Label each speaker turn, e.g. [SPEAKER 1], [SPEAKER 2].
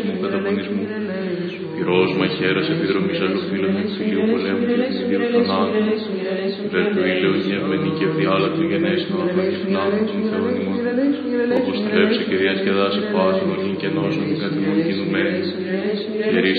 [SPEAKER 1] μου, καταπονισμού. Πυρός μαχαίρας, επιδρομής αλλοφύλων, εμφυλίου πολέμου και δημιουργίου θανάτου. Υπέρ του ήλαιου γεμμένη και ευδιάλακτου γενέσινου αφαγγελνάτου των Θεών ημών. Όπως θρέψε και διασκεδάσε πάσον ορνή και νόσον, καθημον κινουμένη.